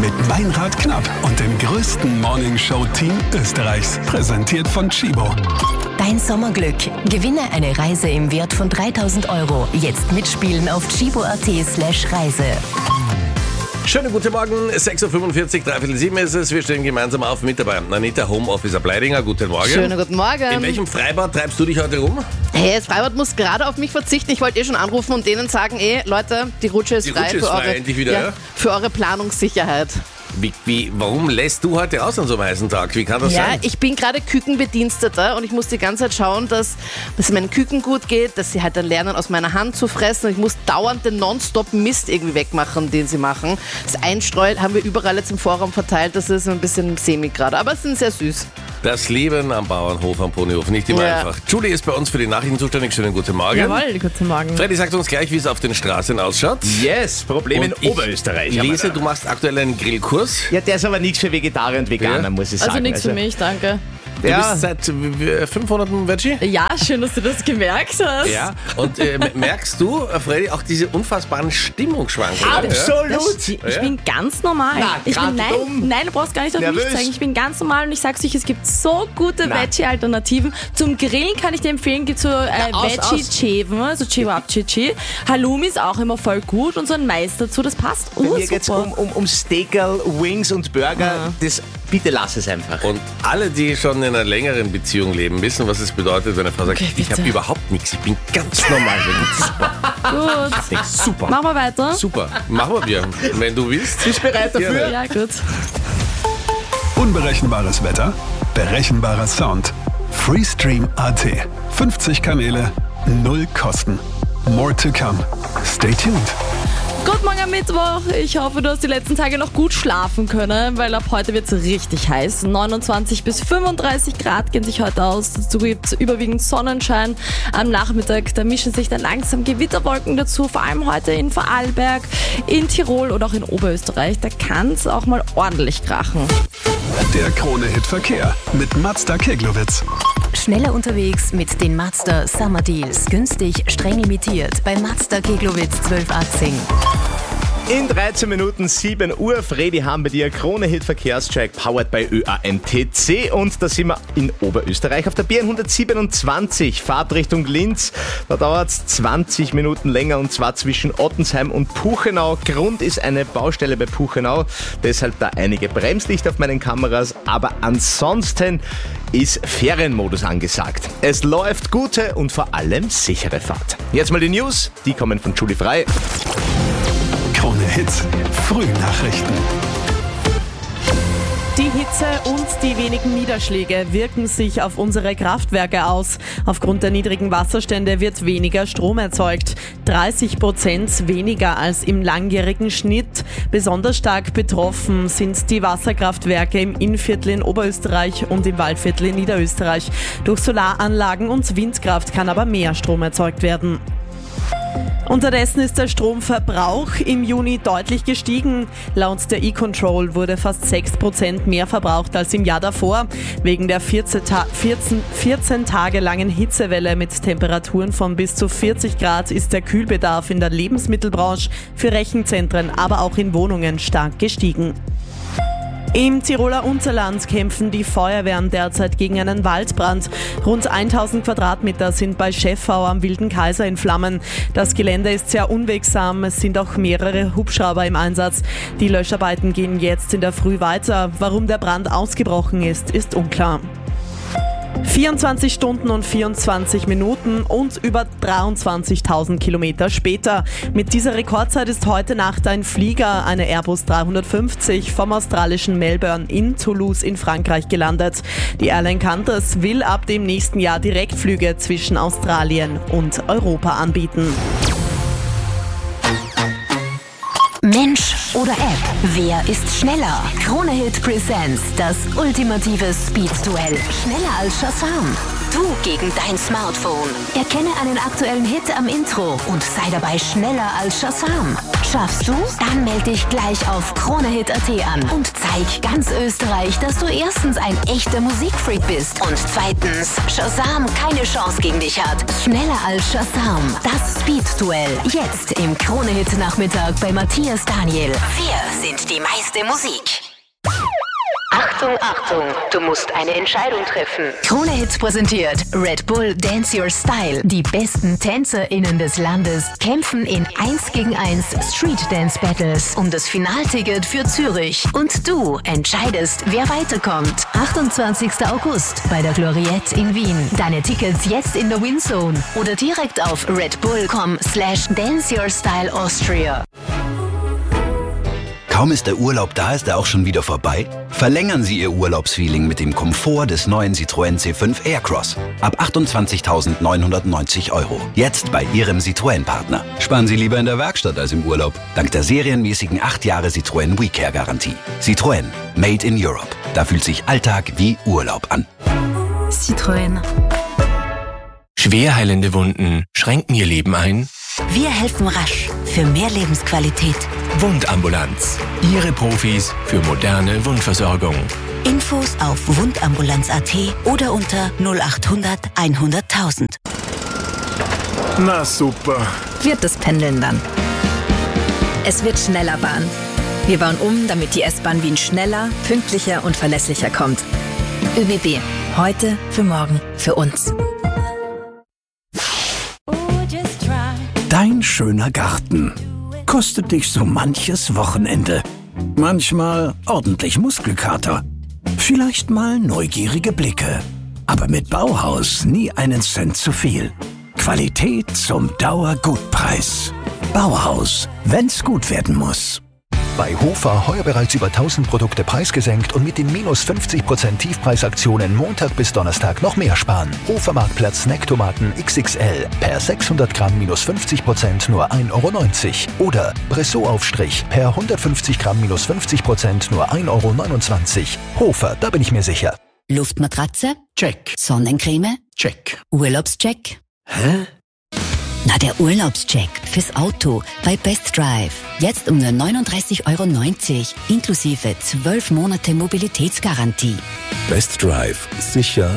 mit Meinrad Knapp und dem größten Morningshow-Team Österreichs. Präsentiert von Chibo. Dein Sommerglück. Gewinne eine Reise im Wert von 3.000 €. Jetzt mitspielen auf chibo.at/Reise. Schönen guten Morgen, 6.45 Uhr, 6:45 ist es. Wir stehen gemeinsam auf mit dabei. Anita, Homeofficer Bleidinger, guten Morgen. Schönen guten Morgen. In welchem Freibad treibst du dich heute rum? Hey, das Freibad muss gerade auf mich verzichten. Ich wollte schon anrufen und denen sagen, Leute, die Rutsche ist frei, endlich wieder, ja? Für eure Planungssicherheit. Warum lässt du heute aus an so einem heißen Tag? Wie kann das sein? Ja, ich bin gerade Kükenbediensteter und ich muss die ganze Zeit schauen, dass es meinen Küken gut geht, dass sie halt dann lernen, aus meiner Hand zu fressen. Und ich muss dauernd den Nonstop-Mist irgendwie wegmachen, den sie machen. Das Einstreu haben wir überall jetzt im Vorraum verteilt. Das ist ein bisschen semi gerade, aber es sind sehr süß. Das Leben am Bauernhof, am Ponyhof, nicht immer einfach. Julie ist bei uns für die Nachrichten zuständig. Schönen guten Morgen. Jawohl, guten Morgen. Freddy sagt uns gleich, wie es auf den Straßen ausschaut. Yes, Problem in Oberösterreich. Ich lese, du machst aktuell einen Grillkurs. Ja, der ist aber nichts für Vegetarier und Veganer, muss ich sagen. Also nichts für mich, danke. Du bist seit 5 Monaten Veggie? Ja, schön, dass du das gemerkt hast. Ja, und merkst du, Freddy, auch diese unfassbaren Stimmungsschwankungen? Absolut! Ich bin ganz normal. Nein, du brauchst gar nicht auf mich zeigen. Ich bin ganz normal und ich sag's euch, es gibt so gute Veggie-Alternativen. Zum Grillen kann ich dir empfehlen, gibt so Veggie-Cheven, also Cevapcici. Halloumi ist auch immer voll gut und so ein Mais dazu, das passt. Bei mir geht's um Steakerl, Wings und Burger. Das, bitte lass es einfach. Und alle, die schon in einer längeren Beziehung leben, wissen, was es bedeutet, wenn eine Frau sagt, ich habe überhaupt nichts, ich bin ganz normal. Gut. Super. Machen wir weiter. Super. Machen wir. Wenn du willst. Bist du bereit dafür? Ja, gut. Unberechenbares Wetter, berechenbarer Sound. Freestream.at. 50 Kanäle, 0 Kosten. More to come. Stay tuned. Guten Morgen am Mittwoch. Ich hoffe, du hast die letzten Tage noch gut schlafen können, weil ab heute wird es richtig heiß. 29 bis 35 Grad gehen sich heute aus. Dazu gibt es überwiegend Sonnenschein. Am Nachmittag, da mischen sich dann langsam Gewitterwolken dazu, vor allem heute in Vorarlberg, in Tirol oder auch in Oberösterreich. Da kann es auch mal ordentlich krachen. Der Krone-Hit Verkehr mit Mazda Keglowitz. Schneller unterwegs mit den Mazda Summer Deals. Günstig, streng limitiert. Bei Mazda Keglowitz 1218. In 13 Minuten 7 Uhr, Freddy, haben wir dir Krone-Hit Verkehrscheck, powered by ÖAMTC. Und da sind wir in Oberösterreich auf der B127, Fahrt Richtung Linz. Da dauert es 20 Minuten länger, und zwar zwischen Ottensheim und Puchenau. Grund ist eine Baustelle bei Puchenau, deshalb da einige Bremslichter auf meinen Kameras. Aber ansonsten ist Ferienmodus angesagt. Es läuft gute und vor allem sichere Fahrt. Jetzt mal die News, die kommen von Julie Frei. Krone Hits, Frühnachrichten. Die Hitze und die wenigen Niederschläge wirken sich auf unsere Kraftwerke aus. Aufgrund der niedrigen Wasserstände wird weniger Strom erzeugt. 30% weniger als im langjährigen Schnitt. Besonders stark betroffen sind die Wasserkraftwerke im Innviertel in Oberösterreich und im Waldviertel in Niederösterreich. Durch Solaranlagen und Windkraft kann aber mehr Strom erzeugt werden. Unterdessen ist der Stromverbrauch im Juni deutlich gestiegen. Laut der E-Control wurde fast 6% mehr verbraucht als im Jahr davor. Wegen der 14 Tage langen Hitzewelle mit Temperaturen von bis zu 40 Grad ist der Kühlbedarf in der Lebensmittelbranche, für Rechenzentren, aber auch in Wohnungen stark gestiegen. Im Tiroler Unterland kämpfen die Feuerwehren derzeit gegen einen Waldbrand. Rund 1000 Quadratmeter sind bei Schäffau am Wilden Kaiser in Flammen. Das Gelände ist sehr unwegsam, es sind auch mehrere Hubschrauber im Einsatz. Die Löscharbeiten gehen jetzt in der Früh weiter. Warum der Brand ausgebrochen ist unklar. 24 Stunden und 24 Minuten und über 23.000 Kilometer später. Mit dieser Rekordzeit ist heute Nacht ein Flieger, eine Airbus 350, vom australischen Melbourne in Toulouse in Frankreich gelandet. Die Airline Qantas will ab dem nächsten Jahr Direktflüge zwischen Australien und Europa anbieten. Mensch oder App? Wer ist schneller? Krone-Hit Presents das ultimative Speed-Duell. Schneller als Shazam. Du gegen dein Smartphone. Erkenne einen aktuellen Hit am Intro und sei dabei schneller als Shazam. Schaffst du? Dann melde dich gleich auf KroneHit.at an und zeig ganz Österreich, dass du erstens ein echter Musikfreak bist und zweitens Shazam keine Chance gegen dich hat. Schneller als Shazam. Das Speed-Duell. Jetzt im KroneHit-Nachmittag bei Matthias Daniel. Wir sind die meiste Musik. Achtung, Achtung, du musst eine Entscheidung treffen. KroneHit präsentiert Red Bull Dance Your Style. Die besten TänzerInnen des Landes kämpfen in 1 gegen 1 Street Dance Battles um das Finalticket für Zürich. Und du entscheidest, wer weiterkommt. 28. August bei der Gloriette in Wien. Deine Tickets jetzt in der WinZone oder direkt auf redbull.com/danceyourstyleaustria. Kaum ist der Urlaub da, ist er auch schon wieder vorbei? Verlängern Sie Ihr Urlaubsfeeling mit dem Komfort des neuen Citroën C5 Aircross. Ab 28.990 €. Jetzt bei Ihrem Citroën-Partner. Sparen Sie lieber in der Werkstatt als im Urlaub. Dank der serienmäßigen 8 Jahre Citroën WeCare-Garantie. Citroën. Made in Europe. Da fühlt sich Alltag wie Urlaub an. Citroën. Schwer heilende Wunden schränken Ihr Leben ein? Wir helfen rasch für mehr Lebensqualität. Wundambulanz. Ihre Profis für moderne Wundversorgung. Infos auf wundambulanz.at oder unter 0800 100 000. Na super. Wird das Pendeln dann. Es wird schneller Bahn. Wir bauen um, damit die S-Bahn Wien schneller, pünktlicher und verlässlicher kommt. ÖBB. Heute, für morgen, für uns. Dein schöner Garten kostet dich so manches Wochenende. Manchmal ordentlich Muskelkater. Vielleicht mal neugierige Blicke. Aber mit Bauhaus nie einen Cent zu viel. Qualität zum Dauergutpreis. Bauhaus, wenn's gut werden muss. Bei Hofer heuer bereits über 1000 Produkte preisgesenkt und mit den minus 50% Tiefpreisaktionen Montag bis Donnerstag noch mehr sparen. Hofer Marktplatz Snacktomaten XXL per 600 Gramm minus 50% nur 1,90 € oder Bressot-Aufstrich per 150 Gramm minus 50% nur 1,29 €. Hofer, da bin ich mir sicher. Luftmatratze? Check. Sonnencreme? Check. Urlaubscheck? Hä? Na, der Urlaubscheck fürs Auto bei Best Drive. Jetzt um nur 39,90 € inklusive 12 Monate Mobilitätsgarantie. Best Drive. Sicher